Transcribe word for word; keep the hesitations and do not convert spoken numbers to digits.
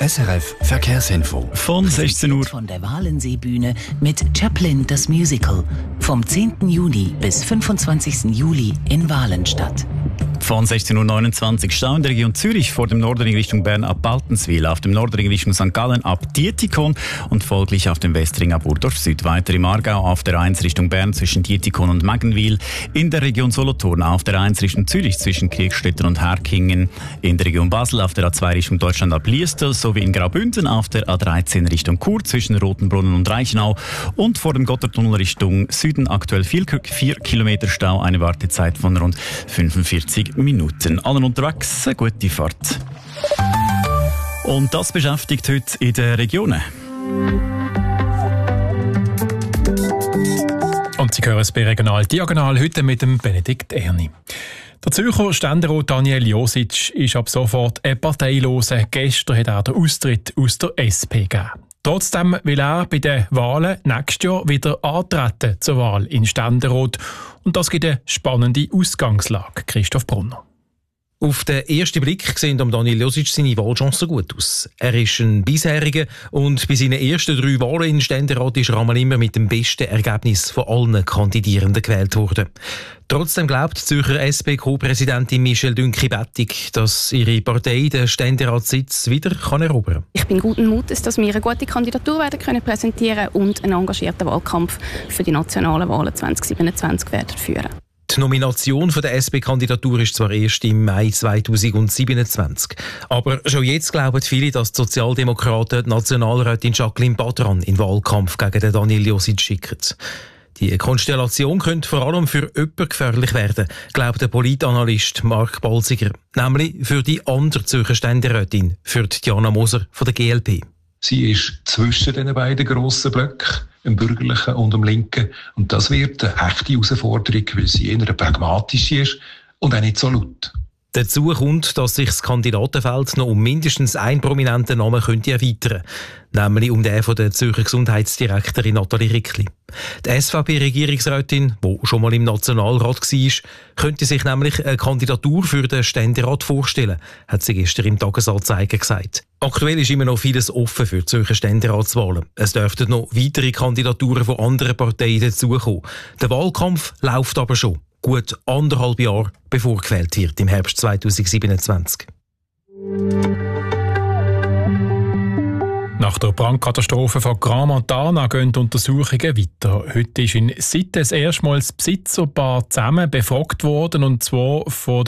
S R F Verkehrsinfo. Von sechzehn Uhr. Von der Walenseebühne mit Chaplin das Musical. Vom zehnten Juni bis fünfundzwanzigsten Juli in Walenstadt. Von sechzehn Uhr neunundzwanzig Stau in der Region Zürich vor dem Nordring Richtung Bern ab Baltenswil, auf dem Nordring Richtung Sankt Gallen ab Dietikon und folglich auf dem Westring ab Urdorf Süd. Weiter im Aargau auf der eins Richtung Bern zwischen Dietikon und Maggenwil, in der Region Solothurn auf der eins Richtung Zürich zwischen Kirchstetten und Herkingen, in der Region Basel auf der A zwei Richtung Deutschland ab Liestel sowie in Graubünden auf der A dreizehn Richtung Chur zwischen Rotenbrunnen und Reichenau und vor dem Gotthardtunnel Richtung Süden aktuell vier Kilometer Stau, eine Wartezeit von rund fünfundvierzig Minuten. Allen unterwegs, eine gute Fahrt. Und das beschäftigt heute in den Regionen. Und Sie hören es bei Regional Diagonal heute mit dem Benedikt Erni. Der Zürcher Ständerat Daniel Josic ist ab sofort ein Parteiloser. Gestern hat er den Austritt aus der S P gegeben. Trotzdem will er bei den Wahlen nächstes Jahr wieder antreten zur Wahl in Ständerat. Und das gibt eine spannende Ausgangslage. Christoph Brunner. Auf den ersten Blick sehen Daniel Josic seine Wahlchancen gut aus. Er ist ein Bisheriger und bei seinen ersten drei Wahlen in Ständerat ist er einmal immer mit dem besten Ergebnis von allen Kandidierenden gewählt worden. Trotzdem glaubt die Zürcher S P-Co-Präsidentin Michelle Dünki-Bettig, dass ihre Partei den Ständeratssitz wieder kann erobern kann. Ich bin guten Mutes, dass wir eine gute Kandidatur werden können präsentieren und einen engagierten Wahlkampf für die nationalen Wahlen zwanzig siebenundzwanzig werden führen. Die Nomination der S P-Kandidatur ist zwar erst im Mai zweitausendsiebenundzwanzig, aber schon jetzt glauben viele, dass die Sozialdemokraten die Nationalrätin Jacqueline Badran in den Wahlkampf gegen den Daniel Josic schicken. Die Konstellation könnte vor allem für jemanden gefährlich werden, glaubt der Politanalyst Mark Balziger, nämlich für die andere Zürcher Ständerätin, für Diana Moser von der G L P. Sie ist zwischen den beiden grossen Blöcken, dem bürgerlichen und dem linken. Und das wird eine echte Herausforderung, weil sie eher pragmatisch ist und auch nicht so laut. Dazu kommt, dass sich das Kandidatenfeld noch um mindestens einen prominenten Namen könnte erweitern, nämlich um den von der Zürcher Gesundheitsdirektorin Nathalie Rickli. Die S V P-Regierungsrätin, die schon mal im Nationalrat war, könnte sich nämlich eine Kandidatur für den Ständerat vorstellen, hat sie gestern im Tagesanzeiger gesagt. Aktuell ist immer noch vieles offen für die Zürcher Ständeratswahlen. Es dürften noch weitere Kandidaturen von anderen Parteien dazukommen. Der Wahlkampf läuft aber schon. Gut anderthalb Jahre bevor gewählt wird, im Herbst zweitausendsiebenundzwanzig. Nach der Brandkatastrophe von Grand Montana gehen die Untersuchungen weiter. Heute ist in Sites erstmals das Besitzerpaar zusammen befragt worden, und zwar von